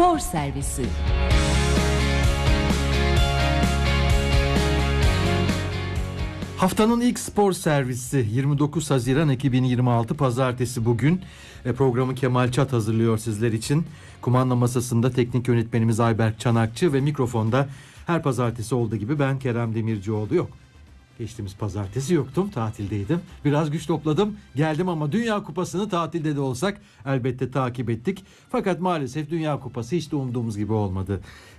Spor Servisi. Haftanın ilk spor servisi 29 Haziran 2026 Pazartesi bugün. Programı Kemal Çat hazırlıyor sizler için. Kumanda masasında teknik yönetmenimiz Ayberk Çanakçı ve mikrofonda her pazartesi olduğu gibi ben Kerem Demircioğlu. Yok, geçtiğimiz pazartesi yoktum, tatildeydim. Biraz güç topladım, geldim ama Dünya Kupası'nı tatilde de olsak elbette takip ettik. Fakat maalesef Dünya Kupası hiç de umduğumuz gibi olmadı.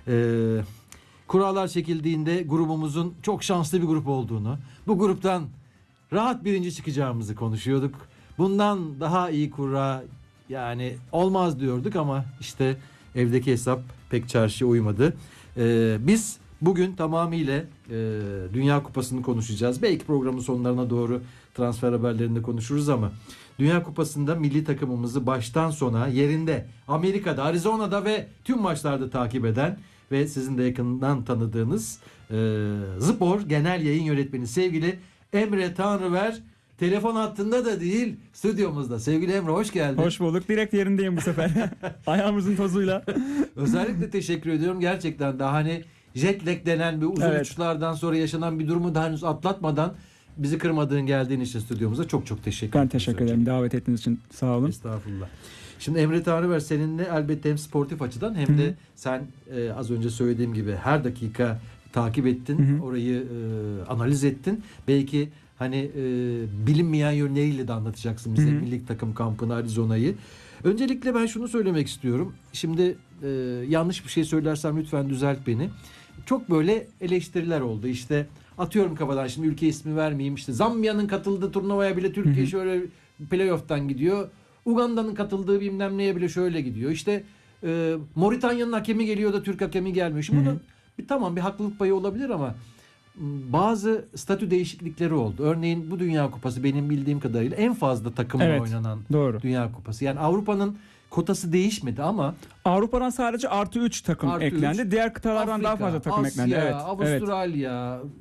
Kurallar çekildiğinde grubumuzun çok şanslı bir grup olduğunu, bu gruptan rahat birinci çıkacağımızı konuşuyorduk. Bundan daha iyi kura yani olmaz diyorduk ama işte evdeki hesap pek çarşıya uymadı. Biz bugün tamamıyla Dünya Kupası'nı konuşacağız. Belki programın sonlarına doğru transfer haberlerinde konuşuruz ama Dünya Kupası'nda milli takımımızı baştan sona yerinde, Amerika'da, Arizona'da ve tüm maçlarda takip eden ve sizin de yakından tanıdığınız Spor Genel Yayın Yönetmeni sevgili Emre Tanrıver telefon hattında da değil, stüdyomuzda. Sevgili Emre, hoş geldin. Hoş bulduk. Direkt yerindeyim bu sefer. Ayağımızın tozuyla. Özellikle teşekkür ediyorum. Gerçekten daha hani jet lag denen bir uzun uçuşlardan sonra yaşanan bir durumu daha henüz atlatmadan bizi kırmadığın, geldiğin için stüdyomuza çok çok teşekkür ederim. Ben teşekkür ederim. Davet ettiğiniz için sağ olun. Estağfurullah. Şimdi Emre Tanrıver, seninle elbette hem sportif açıdan hem de sen az önce söylediğim gibi her dakika takip ettin. Orayı analiz ettin. Belki hani bilinmeyen yönleriyle de anlatacaksın bize milli takım kampını, Arizona'yı. Öncelikle ben şunu söylemek istiyorum. Şimdi yanlış bir şey söylersem lütfen düzelt beni. Çok böyle eleştiriler oldu. İşte atıyorum kafadan, şimdi ülke ismi vermeyeyim. İşte Zambiya'nın katıldığı turnuvaya bile Türkiye şöyle playoff'tan gidiyor. Uganda'nın katıldığı bilmem neye bile şöyle gidiyor. İşte Moritanya'nın hakemi geliyor da Türk hakemi gelmiyor. Şimdi bunun tamam bir haklılık payı olabilir ama bazı statü değişiklikleri oldu. Örneğin bu Dünya Kupası benim bildiğim kadarıyla en fazla takımla oynanan Dünya Kupası. Yani Avrupa'nın kotası değişmedi ama Avrupa'dan sadece +3 takım eklendi. Diğer kıtalardan Afrika, daha fazla takım Asya, eklendi. Evet. Avustralya,